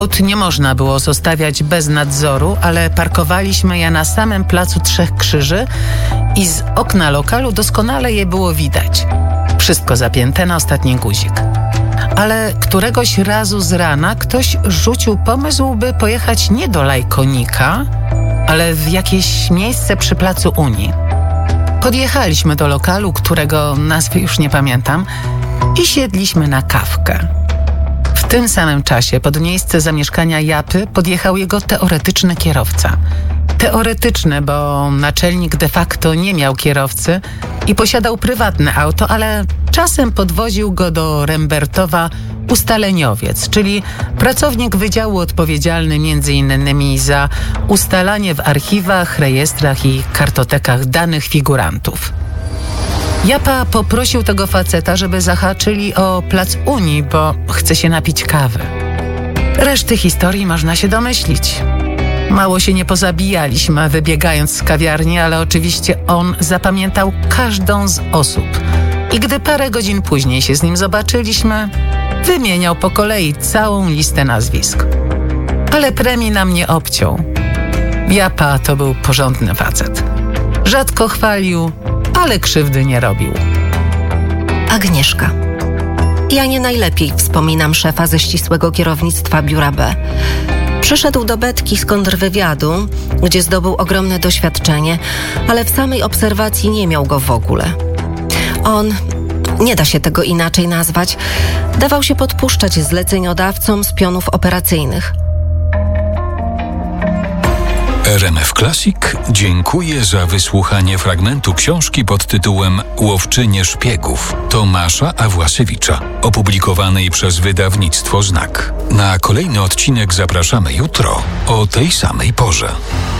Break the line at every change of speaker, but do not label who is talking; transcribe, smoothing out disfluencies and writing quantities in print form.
Aut nie można było zostawiać bez nadzoru, ale parkowaliśmy je na samym placu Trzech Krzyży i z okna lokalu doskonale je było widać. Wszystko zapięte na ostatni guzik. Ale któregoś razu z rana ktoś rzucił pomysł, by pojechać nie do Lajkonika, ale w jakieś miejsce przy placu Unii. Podjechaliśmy do lokalu, którego nazwy już nie pamiętam, i siedliśmy na kawkę. W tym samym czasie pod miejsce zamieszkania Japy podjechał jego teoretyczny kierowca. Teoretyczny, bo naczelnik de facto nie miał kierowcy i posiadał prywatne auto, ale czasem podwoził go do Rembertowa ustaleniowiec, czyli pracownik wydziału odpowiedzialny m.in. za ustalanie w archiwach, rejestrach i kartotekach danych figurantów. Japa poprosił tego faceta, żeby zahaczyli o plac Unii, bo chce się napić kawy. Reszty historii można się domyślić. Mało się nie pozabijaliśmy, wybiegając z kawiarni, ale oczywiście on zapamiętał każdą z osób. I gdy parę godzin później się z nim zobaczyliśmy, wymieniał po kolei całą listę nazwisk. Ale premii nam nie obciął. Japa to był porządny facet. Rzadko chwalił, ale krzywdy nie robił.
Agnieszka. Ja nie najlepiej wspominam szefa ze ścisłego kierownictwa Biura B. Przyszedł do Betki z kontrwywiadu, gdzie zdobył ogromne doświadczenie, ale w samej obserwacji nie miał go w ogóle. On, nie da się tego inaczej nazwać, dawał się podpuszczać zleceniodawcom z pionów operacyjnych.
RMF Classic dziękuję za wysłuchanie fragmentu książki pod tytułem Łowczynie szpiegów Tomasza Awłasiewicza, opublikowanej przez wydawnictwo Znak. Na kolejny odcinek zapraszamy jutro o tej samej porze.